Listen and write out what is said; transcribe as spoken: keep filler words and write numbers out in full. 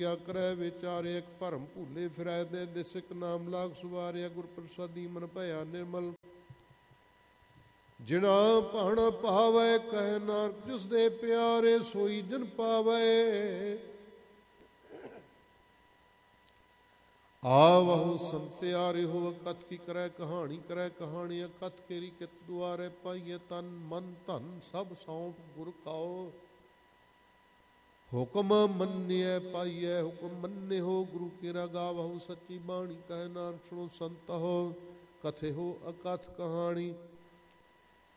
ਕਿਆ ਕਰੈ ਵਿਚਾਰੇ, ਇੱਕ ਭਰਮ ਭੁੱਲੇ ਫਿਰੈ ਦੇ ਦਿਸ, ਇੱਕ ਨਾਮ ਲਾਗ ਸੁਵਾਰਿਆ, ਗੁਰ ਪ੍ਰਸਾਦੀ ਮਨ ਭਇਆ ਨਿਰਮਲ। ਜਿਨਾ ਭਣ ਭਾਵੈ ਕਹਿ ਨਾਨਕ, ਜਿਸ ਦੇ ਪਿਆਰੇ ਸੋਈ ਜਨ ਪਾਵੈ। ਆਵਹੁ ਸੰਤਿਆਰੇ ਹੋ ਕਥ ਕੀ ਕਰੈ ਕਹਾਣੀ, ਕਰੈ ਕਹਾਣੀ ਅਕਥ ਕੇਰੀ ਕਿਤ ਦੁਆਰੇ। ਪਾਈਏ ਤਨ ਮਨ ਧਨ ਸਭ ਸੌਂਪ ਗੁਰ ਕਾਓ, ਹੁਕਮ ਮੰਨਿਐ ਪਾਈਐ ਹੁਕਮ ਮੰਨੇ ਹੋ ਗੁਰੂ ਕੇਰਾ। ਗਾਵਹੁ ਸੱਚੀ ਬਾਣੀ ਕਹਿ ਨਾਨਕ, ਸੁਣੋ ਸੰਤ ਹੋ ਕਥੇ ਹੋ ਅਕਥ ਕਹਾਣੀ।